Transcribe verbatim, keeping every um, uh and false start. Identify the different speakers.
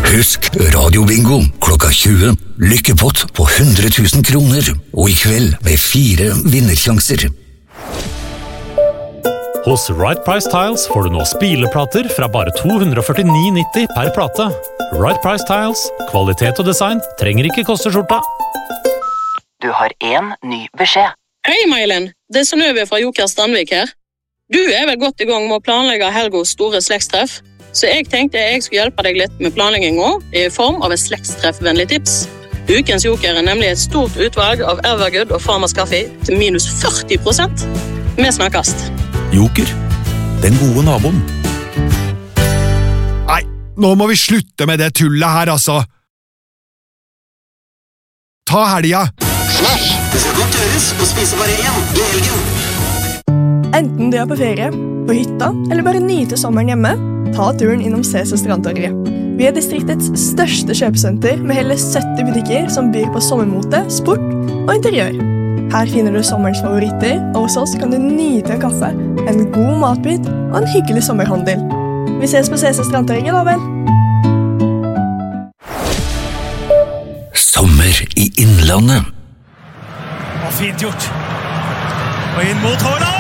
Speaker 1: Husk Radio Bingo klokka tjue. Lykkepott på hundre tusen kroner. Og i kveld med fire vinnersjanser.
Speaker 2: Hos Right Price Tiles får du nå spileplater fra bare to hundre førtini nitti per plate. Right Price Tiles, kvalitet og design trenger ikke koste skjorta.
Speaker 3: Du har en ny beskjed.
Speaker 4: Hei, Mailen. Det er Synnøve fra Joker Strandvik her. Du er vel godt i gang med å planlegge Helgos store slektstreff, så jeg tenkte jeg skulle hjelpe deg litt med planlegging nå, i form av et slektstreffvennlig tips. Ukens Joker er nemlig et stort utvalg av Evergood og Farmers Kaffe til minus førti prosent. Vi snakkast.
Speaker 5: Joker, den gode naboen.
Speaker 6: Nei, nå må vi slutte med det tullet her, altså. Ta helga.
Speaker 7: Flash, det skal godt gjøres å spise bare én i helgen.
Speaker 8: Enten du er på ferie, på hytta, eller bare nyte sommeren hjemme, ta turen innom C C Strandtorget. Vi er distriktets største kjøpesenter med hele sytti butikker som byr på sommermote, sport og interiør. Her finner du sommerens favoritter, og hos oss kan du nyte en kaffe, en god matbit og en hyggelig sommerhandel. Vi ses på C C Strandtorget, da vel?
Speaker 1: Sommer i Innlandet.
Speaker 9: Og fint gjort. Og inn mot Håland!